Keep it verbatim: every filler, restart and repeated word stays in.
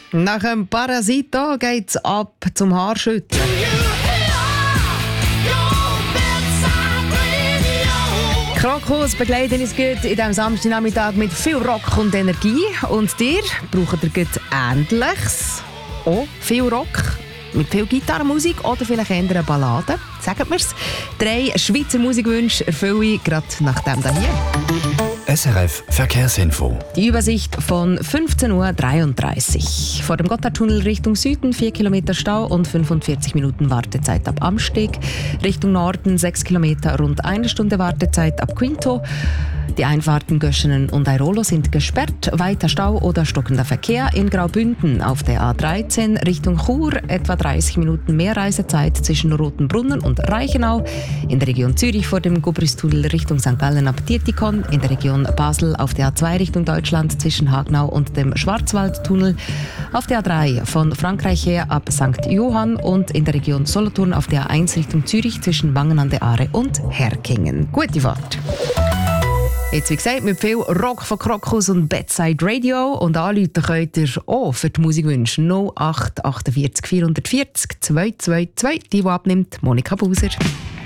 Nach dem Parasito geht's ab zum Haarschütteln. Krokus begleiten uns gut in diesem Samstagnachmittag mit viel Rock und Energie. Und dir braucht ihr gut Ähnliches. Auch viel Rock. Mit viel Gitarrenmusik oder vielleicht eher eine Ballade. Sagt mir's. Drei Schweizer Musikwünsche erfülle ich gerade nach dem hier. S R F Verkehrsinfo. Die Übersicht von fünfzehn Uhr dreiunddreißig. Vor dem Gotthardtunnel Richtung Süden vier Kilometer Stau und fünfundvierzig Minuten Wartezeit ab Amsteg. Richtung Norden sechs Kilometer, rund eine Stunde Wartezeit ab Quinto. Die Einfahrten Göschenen und Airolo sind gesperrt. Weiter Stau oder stockender Verkehr in Graubünden auf der A dreizehn Richtung Chur. Etwa dreißig Minuten mehr Reisezeit zwischen Rotenbrunnen und Reichenau. In der Region Zürich vor dem Gubristunnel Richtung Sankt Gallen ab Dietikon. In der Region Basel auf der A zwei Richtung Deutschland zwischen Hagnau und dem Schwarzwaldtunnel. Auf der A drei von Frankreich her ab Sankt Johann und in der Region Solothurn auf der A eins Richtung Zürich zwischen Wangen an der Aare und Herkingen. Gute Fahrt! Jetzt, wie gesagt, mit viel Rock von Krokus und Bedside Radio. Und anrufen könnt ihr auch für die Musikwünsche null acht achtundvierzig vierhundertvierzig zwei zwei zwei. Die, die abnimmt, Monika Buser.